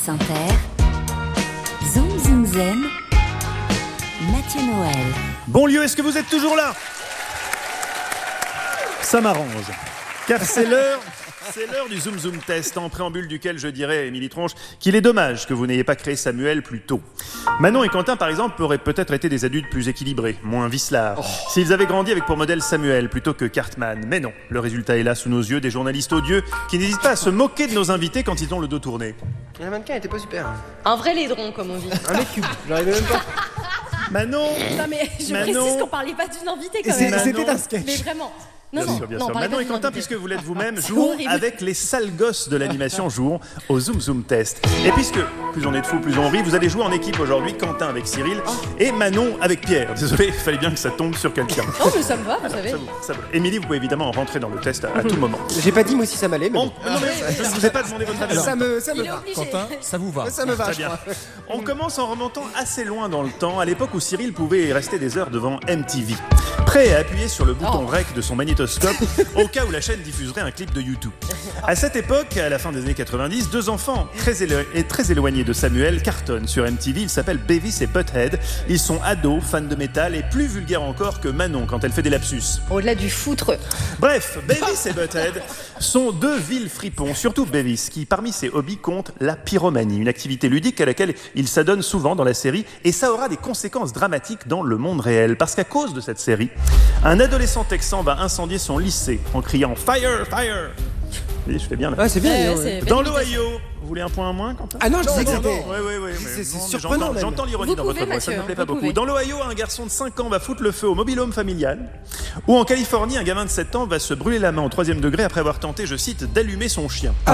Inter, Zoom Zoom Zen, Mathieu Noël. Bonlieu, est-ce que vous êtes toujours là ? Ça m'arrange, car c'est l'heure du Zoom Zoom Test, en préambule duquel je dirais, Émilie Tronche, qu'il est dommage que vous n'ayez pas créé Samuel plus tôt. Manon et Quentin, par exemple, auraient peut-être été des adultes plus équilibrés, moins vicelards, s'ils avaient grandi avec pour modèle Samuel plutôt que Cartman. Mais non, le résultat est là sous nos yeux, des journalistes odieux qui n'hésitent pas à se moquer de nos invités quand ils ont le dos tourné. Et la mannequin était pas super. Un vrai laidron, comme on dit. Un mètre cube, j'arrivais même pas. Manon, Non mais je précise qu'on parlait pas d'une invitée quand même. C'était un sketch. Mais vraiment. Bien sûr. Manon et Quentin, puisque vous l'êtes vous-même, C'est jouons horrible. avec les sales gosses de l'animation, jouons au Zoom Zoom Test. Et puisque plus on est de fous, plus on rit, vous allez jouer en équipe aujourd'hui, Quentin avec Cyril et Manon avec Pierre. Désolé, il fallait bien que ça tombe sur quelqu'un. Non mais ça me va, vous savez. Ça va. Émilie, vous pouvez évidemment rentrer dans le test à tout moment. J'ai pas dit moi aussi ça m'allait, mais Non, bon. mais je ne vous ai pas demandé votre avis. Ça me Il est va. obligé. Quentin, ça vous va? Ça me va, Très je bien. crois. On commence en remontant assez loin dans le temps, à l'époque où Cyril pouvait rester des heures devant MTV, prêt à appuyer sur le bouton REC de son magnétoscope au cas où la chaîne diffuserait un clip de YouTube. À cette époque, à la fin des années 90, deux enfants très éloignés de Samuel cartonnent sur MTV. Ils s'appellent Beavis et Butthead. Ils sont ados, fans de métal et plus vulgaires encore que Manon quand elle fait des lapsus. Au-delà du foutre. Bref, Beavis et Butthead sont deux vils fripons, surtout Beavis, qui parmi ses hobbies compte la pyromanie, une activité ludique à laquelle il s'adonne souvent dans la série, et ça aura des conséquences dramatiques dans le monde réel, parce qu'à cause de cette série, un adolescent texan va incendier son lycée en criant « Fire, fire !» Oui, je fais bien là. Ouais, c'est bien. C'est Dans bien l'Ohio, vous voulez un point en moins, Quentin? Ah non, je disais que Oui, c'était. oui, C'est non, mais surprenant, même. J'entends l'ironie Vous dans votre pouvez, voix, ça ne me Mathieu, plaît pas vous beaucoup. pouvez. Dans l'Ohio, un garçon de 5 ans va foutre le feu au mobil-home familial, ou en Californie, un gamin de 7 ans va se brûler la main au 3e degré après avoir tenté, je cite, d'allumer son chien. B.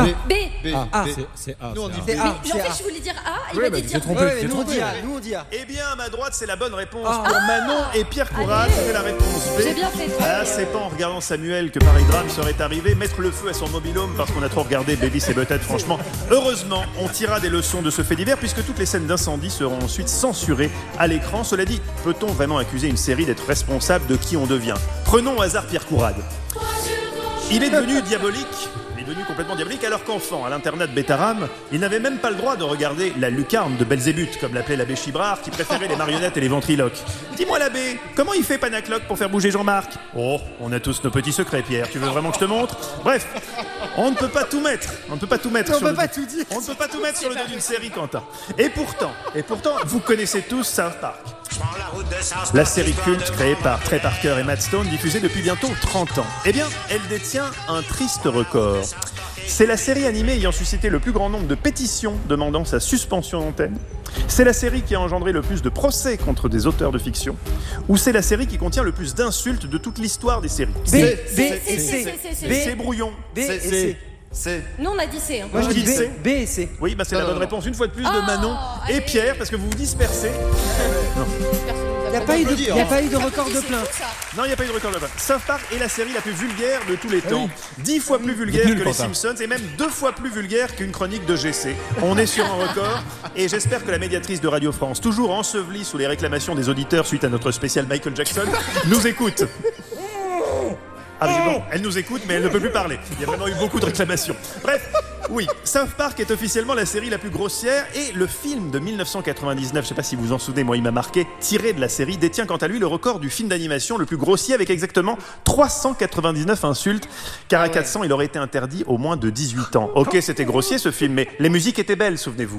C'est A. Nous on dit Mais B. en fait, je voulais dire A, il Ouais, m'a bah, dit j'ai dire trompé. B. Ouais, nous on dit A, nous on dit A. Eh bien, à ma droite, c'est la bonne réponse pour Manon et Pierre Courade. C'est la réponse B. J'ai bien fait. Ah, c'est pas en regardant Samuel que pareil drame serait arrivé. Mettre le feu à son mobil-home parce qu'on a trop regardé Beavis et Butthead, franchement. Heureusement, on tirera des leçons de ce fait divers puisque toutes les scènes d'incendie seront ensuite censurées à l'écran. Cela dit, peut-on vraiment accuser une série d'être responsable de qui on devient ? Prenons au hasard Pierre Courade. Il est devenu diabolique. Il est devenu complètement diabolique alors qu'enfant, à l'internat de Bétarame, il n'avait même pas le droit de regarder la lucarne de Belzébuth, comme l'appelait l'abbé Chibrard, qui préférait les marionnettes et les ventriloques. Dis-moi l'abbé, comment il fait Panacloc pour faire bouger Jean-Marc ? Oh, on a tous nos petits secrets, Pierre. Tu veux vraiment que je te montre ? Bref, on ne peut pas tout mettre. On ne peut pas tout mettre. On sur peut le pas dos. tout dire. On ne peut pas tout mettre sur le dos d'une série, Quentin. Et pourtant, vous connaissez tous South Park. La série culte créée par Trey Parker et Matt Stone, diffusée depuis bientôt 30 ans. Eh bien, elle détient un triste record. C'est la série animée ayant suscité le plus grand nombre de pétitions demandant sa suspension d'antenne. C'est la série qui a engendré le plus de procès contre des auteurs de fiction. Ou c'est la série qui contient le plus d'insultes de toute l'histoire des séries. B, B C, et C, C. C, C, B, C'est brouillon. B et C. Nous, on a dit C. Hein. Moi je dis Qui c'est B et C. Oui, bah c'est la bonne réponse une fois de plus de Manon et allez. Pierre, parce que vous vous dispersez. Il n'y a pas eu de record de plainte. Non, il n'y a pas eu de record là-bas. South Park est la série la plus vulgaire de tous les temps. 10 fois plus vulgaire Nul, que les Quentin. Simpsons et même 2 fois plus vulgaire qu'une chronique de GC. On est sur un record et j'espère que la médiatrice de Radio France, toujours ensevelie sous les réclamations des auditeurs suite à notre spécial Michael Jackson, nous écoute. Ah mais bon, elle nous écoute mais elle ne peut plus parler. Il y a vraiment eu beaucoup de réclamations. Bref, oui, South Park est officiellement la série la plus grossière et le film de 1999, je sais pas si vous vous en souvenez, moi il m'a marqué, tiré de la série, détient quant à lui le record du film d'animation le plus grossier avec exactement 399 insultes, car à 400 il aurait été interdit au moins de 18 ans. Ok, c'était grossier ce film, mais les musiques étaient belles, souvenez-vous.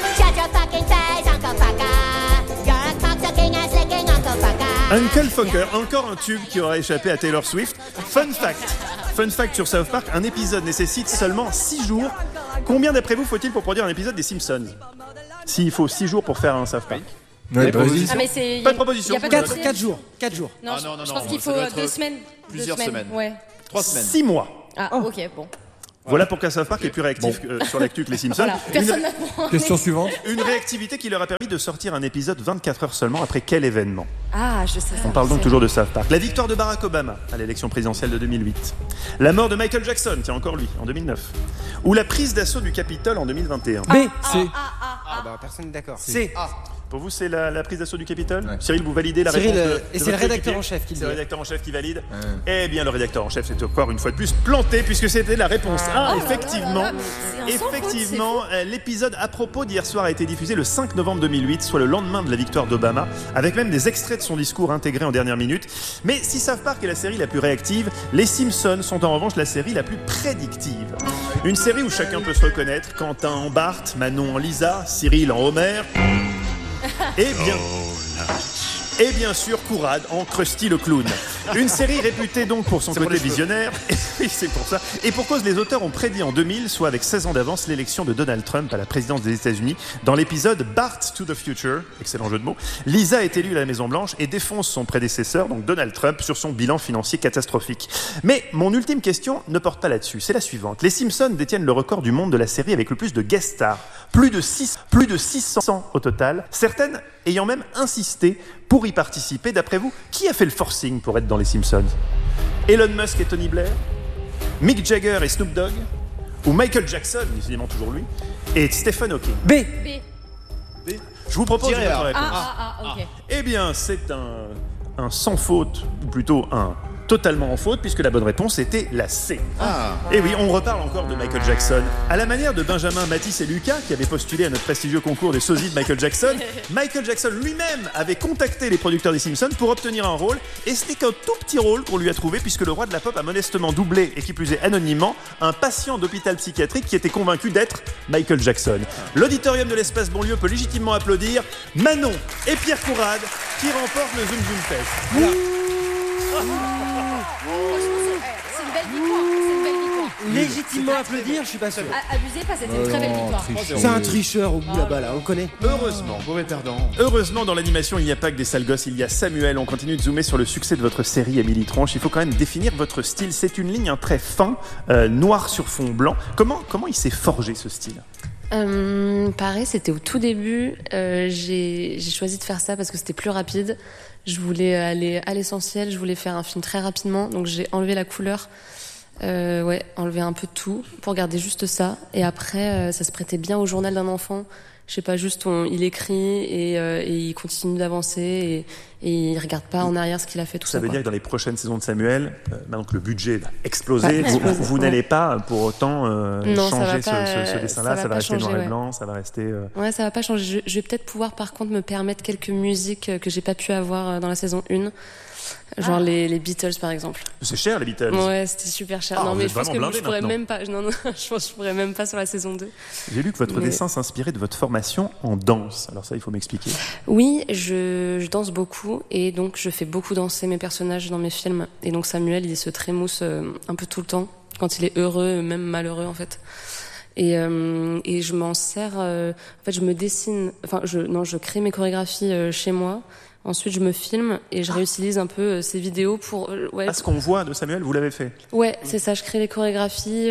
Uncle Fucker, encore un tube qui aurait échappé à Taylor Swift. Fun fact sur South Park, un épisode nécessite seulement 6 jours. Combien d'après vous faut-il pour produire un épisode des Simpsons ? S'il faut 6 jours pour faire un South Park. Ouais, vas-y. Ah, mais c'est. Pas de proposition. y a pas de 4 proposition. jours. 4 jours. Non, Ah, non, je pense qu'il ça faut doit être 2 semaines. plusieurs 2 semaines. Ouais. 3 semaines. 6 mois. Ah, ok, bon. Voilà pourquoi South Park est plus réactif sur l'actu que les Simpsons. Voilà. Personne n'a compris. Question suivante. Une réactivité qui leur a permis de sortir un épisode 24 heures seulement après quel événement ? Ah, je sais ça. On parle donc toujours de South Park. La victoire de Barack Obama à l'élection présidentielle de 2008. La mort de Michael Jackson, tiens encore lui, en 2009. Ou la prise d'assaut du Capitole en 2021. B, C. C. Ah bah personne n'est d'accord. C. Pour vous, c'est la prise d'assaut du Capitole ? Cyril, vous validez la Cyril, réponse et de c'est le votre rédacteur équipier ? en chef qui le C'est le dit. rédacteur en chef qui valide. Eh bien, le rédacteur en chef s'est encore une fois de plus planté puisque c'était la réponse A. Effectivement, l'épisode à propos d'hier soir a été diffusé le 5 novembre 2008, soit le lendemain de la victoire d'Obama, avec même des extraits de son discours intégrés en dernière minute. Mais si South Park est la série la plus réactive, les Simpsons sont en revanche la série la plus prédictive. Une série où chacun peut se reconnaître, Quentin en Bart, Manon en Lisa, Cyril en Homer, et bien sûr Kourad en Krusty le clown. Une série réputée donc pour son côté visionnaire. Oui, c'est pour ça. Et pour cause, les auteurs ont prédit en 2000, soit avec 16 ans d'avance, l'élection de Donald Trump à la présidence des États-Unis. Dans l'épisode Bart to the Future, excellent jeu de mots, Lisa est élue à la Maison-Blanche et défonce son prédécesseur, donc Donald Trump, sur son bilan financier catastrophique. Mais mon ultime question ne porte pas là-dessus. C'est la suivante. Les Simpsons détiennent le record du monde de la série avec le plus de guest stars. Plus de 600 au total. Certaines ayant même insisté pour y participer. D'après vous, qui a fait le forcing pour être dans les Simpsons ? Elon Musk et Tony Blair ? Mick Jagger et Snoop Dogg ? Ou Michael Jackson, décidément toujours lui, et Stephen Hawking ? B. Je vous propose une autre réponse. Ok. Eh bien, c'est un sans faute, ou plutôt un totalement en faute, puisque la bonne réponse était la C. Et oui, on reparle encore de Michael Jackson. À la manière de Benjamin, Mathis et Lucas, qui avaient postulé à notre prestigieux concours des sosies de Michael Jackson, Michael Jackson lui-même avait contacté les producteurs des Simpsons pour obtenir un rôle, et ce n'est qu'un tout petit rôle qu'on lui a trouvé, puisque le roi de la pop a modestement doublé, et qui plus est anonymement, un patient d'hôpital psychiatrique qui était convaincu d'être Michael Jackson. L'auditorium de l'espace Bonlieu peut légitimement applaudir Manon et Pierre Kourad, qui remportent le Zoom Zoom Fest. C'est une belle victoire. C'est une belle victoire. Légitimement applaudir, je suis pas sûr. Abusez pas, c'était une très belle victoire. C'est un tricheur au bout là-bas, là, on le connaît. Heureusement, dans l'animation, il n'y a pas que des sales gosses, il y a Samuel. On continue de zoomer sur le succès de votre série, Émilie Tronche. Il faut quand même définir votre style. C'est une ligne, un trait fin, noir sur fond blanc. Comment il s'est forgé, ce style ? Pareil, c'était au tout début. J'ai choisi de faire ça parce que c'était plus rapide. Je voulais aller à l'essentiel. Je voulais faire un film très rapidement. Donc j'ai enlevé la couleur. Enlever un peu de tout pour garder juste ça. Et après, ça se prêtait bien au journal d'un enfant. Je sais pas, juste il écrit et il continue d'avancer et il regarde pas en arrière ce qu'il a fait, tout ça. Ça veut dire que dans les prochaines saisons de Samuel, maintenant que le budget va exploser, Ouais, vous n'allez pas pour autant Non, changer ça va pas, ce dessin-là, ça va rester changer, noir et blanc, ça va rester... Ouais, ça va pas changer. Je vais peut-être pouvoir par contre me permettre quelques musiques que j'ai pas pu avoir dans la saison 1. Genre les Beatles par exemple. C'est cher les Beatles. Ouais, c'était super cher. Non mais je pense que je pourrais maintenant. même pas. Non, je pense que je pourrais même pas sur la saison 2. J'ai lu que votre dessin s'inspirait de votre formation en danse. Alors ça, il faut m'expliquer. Oui, je danse beaucoup et donc je fais beaucoup danser mes personnages dans mes films. Et donc Samuel, il se trémousse un peu tout le temps quand il est heureux, même malheureux en fait. Et je m'en sers. En fait, je me dessine. Enfin, je crée mes chorégraphies chez moi. Ensuite, je me filme et je réutilise un peu ces vidéos pour... ce qu'on voit de Samuel, vous l'avez fait ? Ouais, c'est ça. Je crée les chorégraphies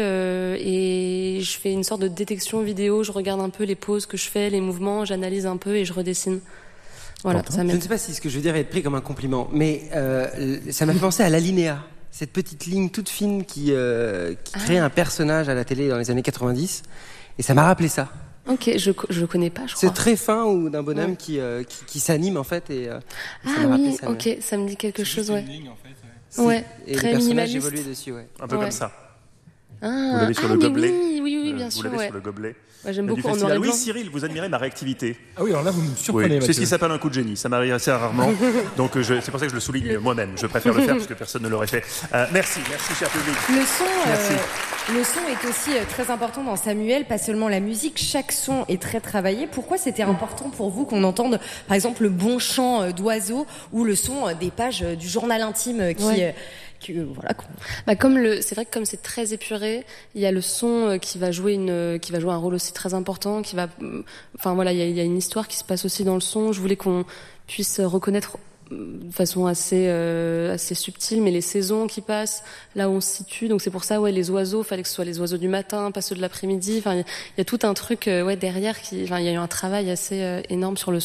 et je fais une sorte de détection vidéo. Je regarde un peu les poses que je fais, les mouvements, j'analyse un peu et je redessine. Voilà, ça m'aide. Je ne sais pas si ce que je veux dire va être pris comme un compliment, mais ça m'a fait penser à l'alinéa. Cette petite ligne toute fine qui crée un personnage à la télé dans les années 90. Et ça m'a rappelé ça. Ok, je connais pas, je crois. C'est très fin ou d'un bonhomme qui s'anime en fait et ça m'a rappelé ça. Ok, ça me dit quelque chose, ouais. Une ligne, en fait, Ouais, et très les personnages minimaliste. évoluent dessus, ouais. Un peu comme ça. Vous l'avez sur le gobelet. Oui, bien Vous sûr, l'avez ouais. sur le gobelet. Ouais, j'aime Du beaucoup en festival. noir et Oui, blanc. Cyril, vous admirez ma réactivité. Ah oui, alors là, vous me surprenez, Oui, c'est ce Mathieu. qui s'appelle un coup de génie. Ça m'arrive assez rarement. Donc c'est pour ça que je le souligne moi-même. Je préfère le faire parce que personne ne l'aurait fait. Merci cher public. Le son est aussi très important dans Samuel, pas seulement la musique, chaque son est très travaillé. Pourquoi c'était important pour vous qu'on entende par exemple le bon chant d'oiseaux ou le son des pages du journal intime c'est vrai que comme c'est très épuré, il y a le son qui va jouer un rôle aussi très important, il y a une histoire qui se passe aussi dans le son. Je voulais qu'on puisse reconnaître de façon assez subtile, mais les saisons qui passent, là où on se situe. Donc c'est pour ça, les oiseaux, fallait que ce soit les oiseaux du matin, pas ceux de l'après-midi. Enfin, il y a tout un truc, derrière il y a eu un travail assez énorme sur le